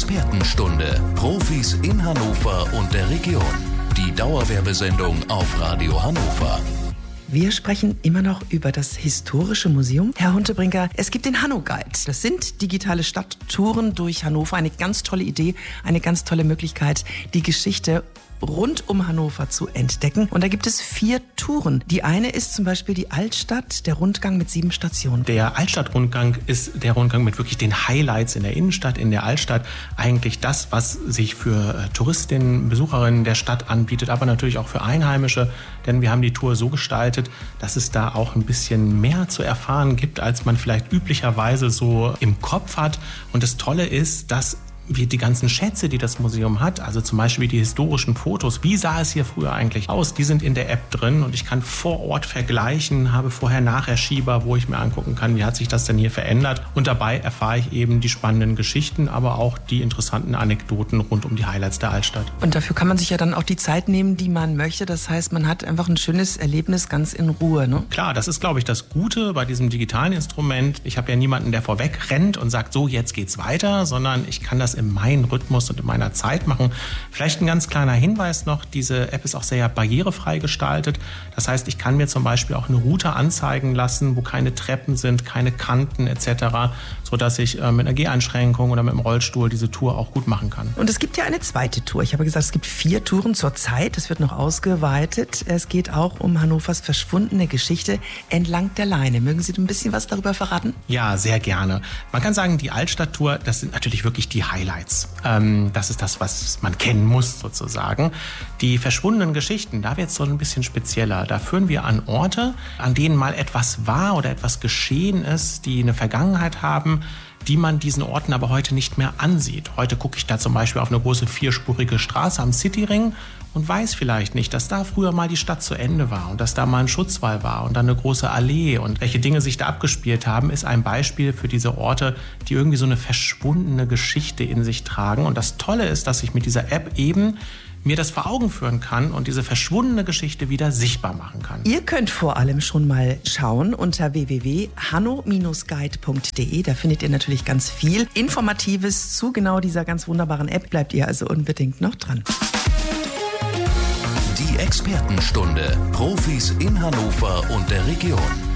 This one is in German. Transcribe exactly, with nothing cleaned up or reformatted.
Expertenstunde. Profis in Hannover und der Region. Die Dauerwerbesendung auf Radio Hannover. Wir sprechen immer noch über das historische Museum. Herr Huntebrinker, es gibt den Hanno-Guide. Das sind digitale Stadttouren durch Hannover. Eine ganz tolle Idee, eine ganz tolle Möglichkeit, die Geschichte rund um Hannover zu entdecken. Und da gibt es vier Touren. Die eine ist zum Beispiel die Altstadt, der Rundgang mit sieben Stationen. Der Altstadtrundgang ist der Rundgang mit wirklich den Highlights in der Innenstadt, in der Altstadt. Eigentlich das, was sich für Touristinnen, Besucherinnen der Stadt anbietet, aber natürlich auch für Einheimische. Denn wir haben die Tour so gestaltet, dass es da auch ein bisschen mehr zu erfahren gibt, als man vielleicht üblicherweise so im Kopf hat. Und das Tolle ist, dass wie die ganzen Schätze, die das Museum hat, also zum Beispiel die historischen Fotos, wie sah es hier früher eigentlich aus, die sind in der App drin und ich kann vor Ort vergleichen, habe Vorher-Nachher-Schieber, wo ich mir angucken kann, wie hat sich das denn hier verändert, und dabei erfahre ich eben die spannenden Geschichten, aber auch die interessanten Anekdoten rund um die Highlights der Altstadt. Und dafür kann man sich ja dann auch die Zeit nehmen, die man möchte, das heißt, man hat einfach ein schönes Erlebnis ganz in Ruhe, ne? Klar, das ist, glaube ich, das Gute bei diesem digitalen Instrument. Ich habe ja niemanden, der vorweg rennt und sagt, so, jetzt geht's weiter, sondern ich kann das in meinem Rhythmus und in meiner Zeit machen. Vielleicht ein ganz kleiner Hinweis noch, diese App ist auch sehr barrierefrei gestaltet. Das heißt, ich kann mir zum Beispiel auch eine Route anzeigen lassen, wo keine Treppen sind, keine Kanten et cetera, sodass ich äh, mit einer Geheinschränkung oder mit dem Rollstuhl diese Tour auch gut machen kann. Und es gibt ja eine zweite Tour. Ich habe gesagt, es gibt vier Touren zur Zeit. Es wird noch ausgeweitet. Es geht auch um Hannovers verschwundene Geschichte entlang der Leine. Mögen Sie ein bisschen was darüber verraten? Ja, sehr gerne. Man kann sagen, die Altstadttour, das sind natürlich wirklich die Highlights. Ähm, das ist das, was man kennen muss sozusagen. Die verschwundenen Geschichten, da wird es so ein bisschen spezieller. Da führen wir an Orte, an denen mal etwas war oder etwas geschehen ist, die eine Vergangenheit haben, die man diesen Orten aber heute nicht mehr ansieht. Heute gucke ich da zum Beispiel auf eine große vierspurige Straße am Cityring und weiß vielleicht nicht, dass da früher mal die Stadt zu Ende war und dass da mal ein Schutzwall war und dann eine große Allee und welche Dinge sich da abgespielt haben, ist ein Beispiel für diese Orte, die irgendwie so eine verschwundene Geschichte in sich tragen. Und das Tolle ist, dass ich mit dieser App eben mir das vor Augen führen kann und diese verschwundene Geschichte wieder sichtbar machen kann. Ihr könnt vor allem schon mal schauen unter w w w punkt hanno guide punkt d e. Da findet ihr natürlich ganz viel Informatives zu genau dieser ganz wunderbaren App. Bleibt ihr also unbedingt noch dran. Die Expertenstunde. Profis in Hannover und der Region.